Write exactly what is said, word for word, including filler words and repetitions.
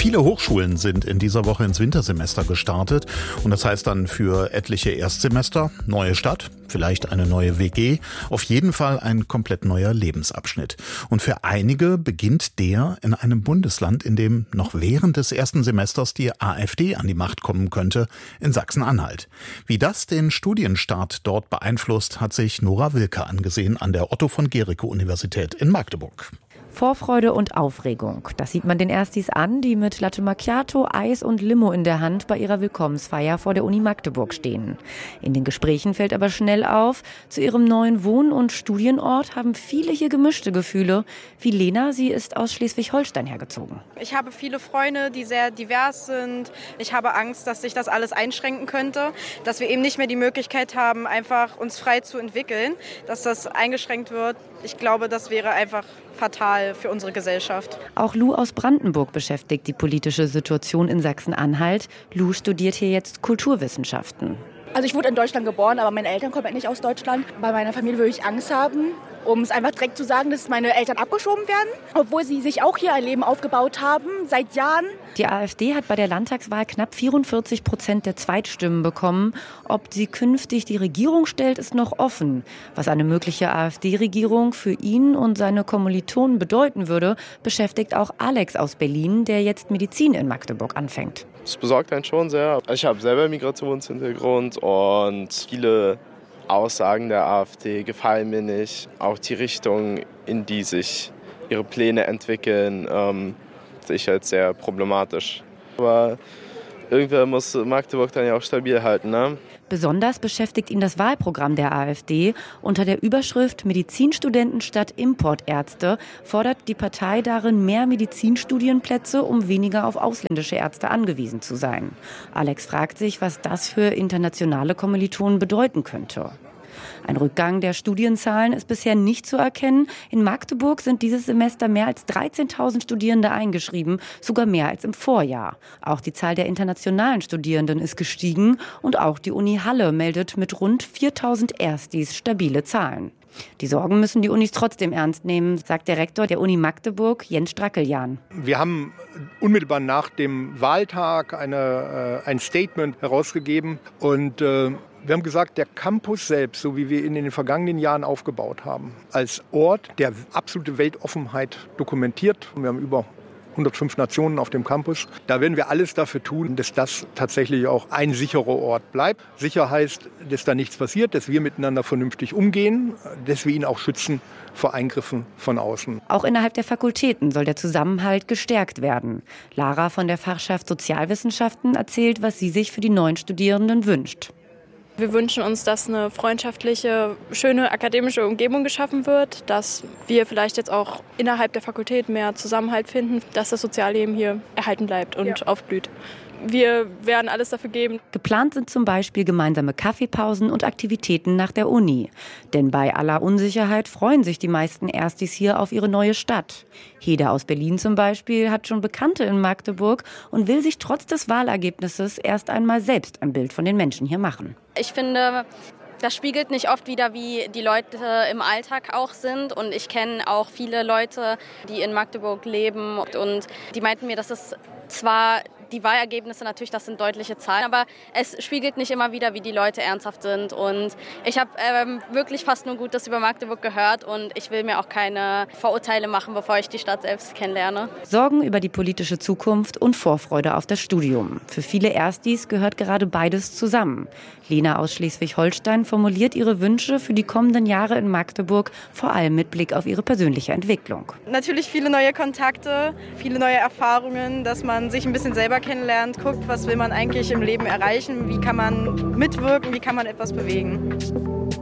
Viele Hochschulen sind in dieser Woche ins Wintersemester gestartet und das heißt dann für etliche Erstsemester neue Stadt, vielleicht eine neue W G, auf jeden Fall ein komplett neuer Lebensabschnitt. Und für einige beginnt der in einem Bundesland, in dem noch während des ersten Semesters die AfD an die Macht kommen könnte, in Sachsen-Anhalt. Wie das den Studienstart dort beeinflusst, hat sich Nora Wilke angesehen an der Otto-von-Guericke-Universität in Magdeburg. Vorfreude und Aufregung. Das sieht man den Erstis an, die mit Latte Macchiato, Eis und Limo in der Hand bei ihrer Willkommensfeier vor der Uni Magdeburg stehen. In den Gesprächen fällt aber schnell auf, zu ihrem neuen Wohn- und Studienort haben viele hier gemischte Gefühle. Wie Lena, sie ist aus Schleswig-Holstein hergezogen. Ich habe viele Freunde, die sehr divers sind. Ich habe Angst, dass sich das alles einschränken könnte, dass wir eben nicht mehr die Möglichkeit haben, einfach uns frei zu entwickeln, dass das eingeschränkt wird. Ich glaube, das wäre einfach fatal für unsere Gesellschaft. Auch Lou aus Brandenburg beschäftigt die politische Situation in Sachsen-Anhalt. Lou studiert hier jetzt Kulturwissenschaften. Also ich wurde in Deutschland geboren, aber meine Eltern kommen nicht aus Deutschland. Bei meiner Familie würde ich Angst haben, um es einfach direkt zu sagen, dass meine Eltern abgeschoben werden, obwohl sie sich auch hier ein Leben aufgebaut haben, seit Jahren. Die AfD hat bei der Landtagswahl knapp vierundvierzig Prozent der Zweitstimmen bekommen. Ob sie künftig die Regierung stellt, ist noch offen. Was eine mögliche AfD-Regierung für ihn und seine Kommilitonen bedeuten würde, beschäftigt auch Alex aus Berlin, der jetzt Medizin in Magdeburg anfängt. Das besorgt einen schon sehr. Ich habe selber Migrationshintergrund und viele Aussagen der AfD gefallen mir nicht. Auch die Richtung, in die sich ihre Pläne entwickeln, ähm, sehe ich als sehr problematisch. Aber irgendwer muss Magdeburg dann ja auch stabil halten, ne? Besonders beschäftigt ihn das Wahlprogramm der AfD. Unter der Überschrift Medizinstudenten statt Importärzte fordert die Partei darin mehr Medizinstudienplätze, um weniger auf ausländische Ärzte angewiesen zu sein. Alex fragt sich, was das für internationale Kommilitonen bedeuten könnte. Ein Rückgang der Studienzahlen ist bisher nicht zu erkennen. In Magdeburg sind dieses Semester mehr als dreizehntausend Studierende eingeschrieben, sogar mehr als im Vorjahr. Auch die Zahl der internationalen Studierenden ist gestiegen und auch die Uni Halle meldet mit rund viertausend Erstis stabile Zahlen. Die Sorgen müssen die Unis trotzdem ernst nehmen, sagt der Rektor der Uni Magdeburg, Jens Strackeljan. Wir haben unmittelbar nach dem Wahltag eine, äh, ein Statement herausgegeben und äh, wir haben gesagt, der Campus selbst, so wie wir ihn in den vergangenen Jahren aufgebaut haben, als Ort, der absolute Weltoffenheit dokumentiert. Wir haben über hundertfünf Nationen auf dem Campus. Da werden wir alles dafür tun, dass das tatsächlich auch ein sicherer Ort bleibt. Sicher heißt, dass da nichts passiert, dass wir miteinander vernünftig umgehen, dass wir ihn auch schützen vor Eingriffen von außen. Auch innerhalb der Fakultäten soll der Zusammenhalt gestärkt werden. Lara von der Fachschaft Sozialwissenschaften erzählt, was sie sich für die neuen Studierenden wünscht. Wir wünschen uns, dass eine freundschaftliche, schöne akademische Umgebung geschaffen wird, dass wir vielleicht jetzt auch innerhalb der Fakultät mehr Zusammenhalt finden, dass das Sozialleben hier erhalten bleibt und ja. aufblüht. Wir werden alles dafür geben. Geplant sind zum Beispiel gemeinsame Kaffeepausen und Aktivitäten nach der Uni. Denn bei aller Unsicherheit freuen sich die meisten Erstis hier auf ihre neue Stadt. Heda aus Berlin zum Beispiel hat schon Bekannte in Magdeburg und will sich trotz des Wahlergebnisses erst einmal selbst ein Bild von den Menschen hier machen. Ich finde, das spiegelt nicht oft wider, wie die Leute im Alltag auch sind. Und ich kenne auch viele Leute, die in Magdeburg leben. Und die meinten mir, dass es zwar die Wahlergebnisse natürlich, das sind deutliche Zahlen, aber es spiegelt nicht immer wieder, wie die Leute ernsthaft sind. Und ich habe ähm, wirklich fast nur Gutes über Magdeburg gehört und ich will mir auch keine Vorurteile machen, bevor ich die Stadt selbst kennenlerne. Sorgen über die politische Zukunft und Vorfreude auf das Studium. Für viele Erstis gehört gerade beides zusammen. Lena aus Schleswig-Holstein formuliert ihre Wünsche für die kommenden Jahre in Magdeburg, vor allem mit Blick auf ihre persönliche Entwicklung. Natürlich viele neue Kontakte, viele neue Erfahrungen, dass man sich ein bisschen selber kennenlernt, guckt, was will man eigentlich im Leben erreichen, wie kann man mitwirken, wie kann man etwas bewegen.